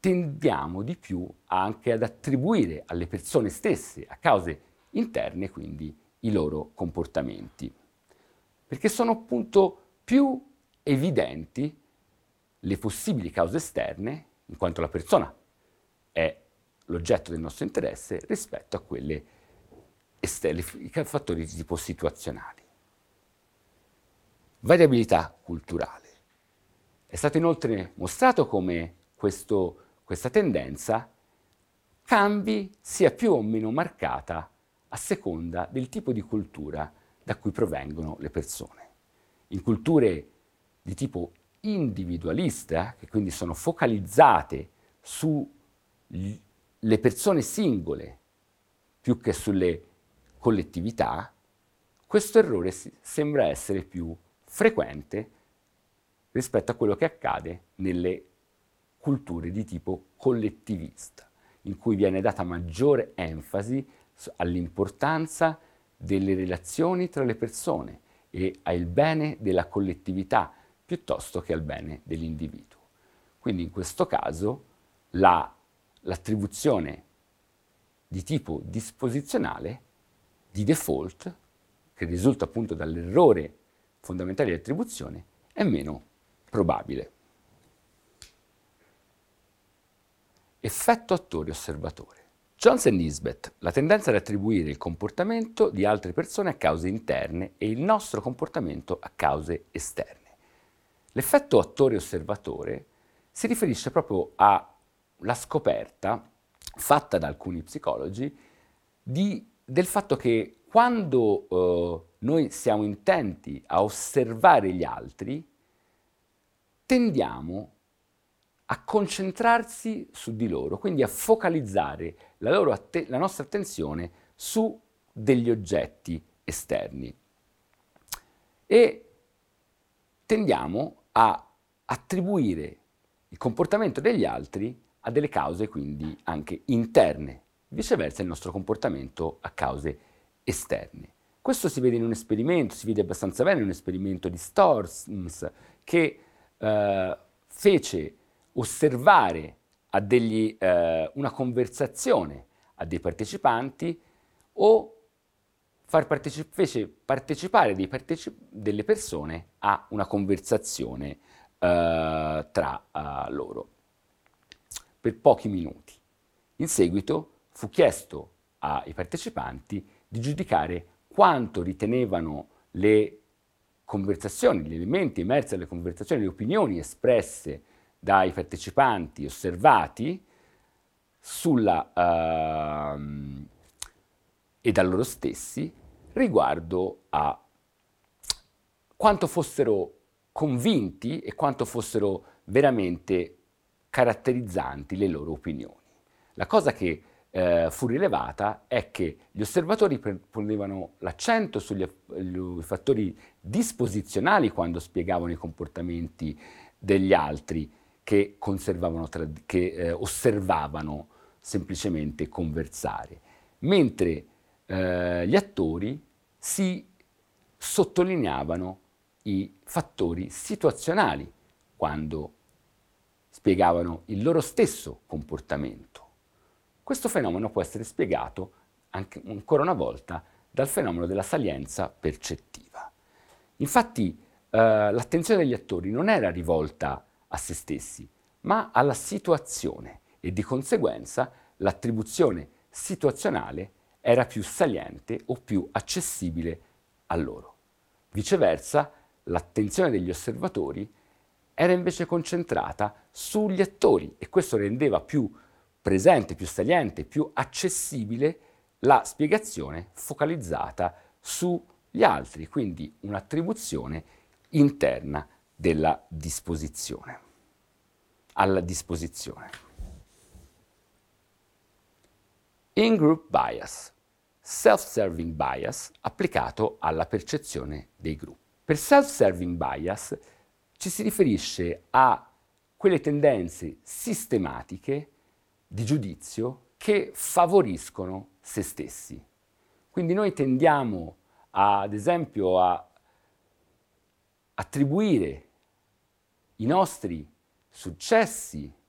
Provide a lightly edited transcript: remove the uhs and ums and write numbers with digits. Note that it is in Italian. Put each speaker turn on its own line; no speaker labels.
tendiamo di più anche ad attribuire alle persone stesse, a cause interne, quindi i loro comportamenti, perché sono appunto più evidenti le possibili cause esterne, in quanto la persona è l'oggetto del nostro interesse, rispetto a quelle esterne, i fattori di tipo situazionali. Variabilità culturale. È stato inoltre mostrato come questa tendenza cambi sia più o meno marcata a seconda del tipo di cultura da cui provengono le persone. In culture di tipo individualista, che quindi sono focalizzate sulle persone singole più che sulle collettività, questo errore sembra essere più frequente rispetto a quello che accade nelle culture di tipo collettivista, in cui viene data maggiore enfasi all'importanza delle relazioni tra le persone e al bene della collettività piuttosto che al bene dell'individuo. Quindi in questo caso l'attribuzione di tipo disposizionale di default, che risulta appunto dall'errore fondamentale di attribuzione, è meno probabile. Effetto attore-osservatore. Jones e Nisbet, la tendenza ad attribuire il comportamento di altre persone a cause interne e il nostro comportamento a cause esterne. L'effetto attore-osservatore si riferisce proprio alla scoperta fatta da alcuni psicologi del fatto che quando noi siamo intenti a osservare gli altri, tendiamo a concentrarsi su di loro, quindi a focalizzare la nostra attenzione su degli oggetti esterni e tendiamo a attribuire il comportamento degli altri a delle cause quindi anche interne, viceversa il nostro comportamento a cause esterne. Questo si vede in un esperimento, si vede abbastanza bene in un esperimento di Storms che fece osservare una conversazione a dei partecipanti o fece partecipare delle persone a una conversazione tra loro per pochi minuti. In seguito fu chiesto ai partecipanti di giudicare quanto ritenevano le conversazioni, gli elementi emersi dalle conversazioni, le opinioni espresse dai partecipanti osservati e da loro stessi riguardo a quanto fossero convinti e quanto fossero veramente caratterizzanti le loro opinioni. La cosa che fu rilevata è che gli osservatori ponevano l'accento sugli fattori disposizionali quando spiegavano i comportamenti degli altri che osservavano semplicemente conversare, mentre gli attori si sottolineavano i fattori situazionali quando spiegavano il loro stesso comportamento. Questo fenomeno può essere spiegato anche ancora una volta dal fenomeno della salienza percettiva. Infatti l'attenzione degli attori non era rivolta a se stessi, ma alla situazione e di conseguenza l'attribuzione situazionale era più saliente o più accessibile a loro. Viceversa, l'attenzione degli osservatori era invece concentrata sugli attori e questo rendeva più presente, più saliente, più accessibile la spiegazione focalizzata sugli altri, quindi un'attribuzione interna della disposizione, alla disposizione. In-group bias, self-serving bias applicato alla percezione dei gruppi. Per self-serving bias ci si riferisce a quelle tendenze sistematiche di giudizio che favoriscono se stessi. Quindi noi tendiamo ad esempio a attribuire i nostri successi